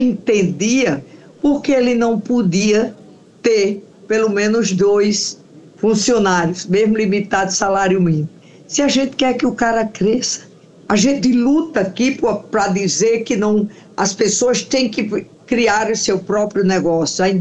entendia por que ele não podia ter pelo menos 2 funcionários, mesmo limitado salário mínimo. Se a gente quer que o cara cresça, a gente luta aqui para dizer que não, as pessoas têm que criar o seu próprio negócio.